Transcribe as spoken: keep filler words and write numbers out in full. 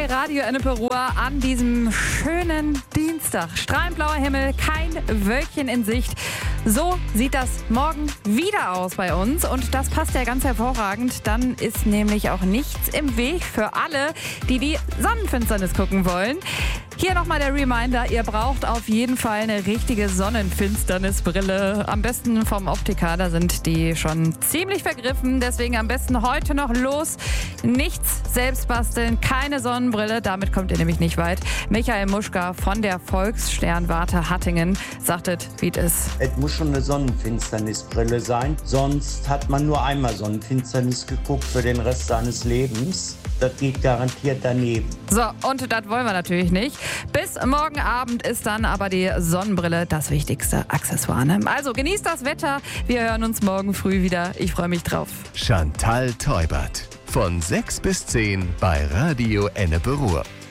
bei Radio Ennepe Ruhr an diesem schönen Dienstag. Strahlend blauer Himmel, kein Wölkchen in Sicht. So sieht das morgen wieder aus bei uns und das passt ja ganz hervorragend. Dann ist nämlich auch nichts im Weg für alle, die die Sonnenfinsternis gucken wollen. Hier nochmal der Reminder, ihr braucht auf jeden Fall eine richtige Sonnenfinsternisbrille. Am besten vom Optiker, da sind die schon ziemlich vergriffen. Deswegen am besten heute noch los. Nichts selbst basteln, keine Sonnenbrille, damit kommt ihr nämlich nicht weit. Michael Muschka von der Volkssternwarte Hattingen sagtet, wie es ist. Es muss schon eine Sonnenfinsternisbrille sein, sonst hat man nur einmal Sonnenfinsternis geguckt für den Rest seines Lebens. Das geht garantiert daneben. So, und das wollen wir natürlich nicht. Bis morgen Abend ist dann aber die Sonnenbrille das wichtigste Accessoire. Ne? Also genießt das Wetter. Wir hören uns morgen früh wieder. Ich freue mich drauf. Chantal Teubert. Von sechs bis zehn bei Radio Ennepe Ruhr.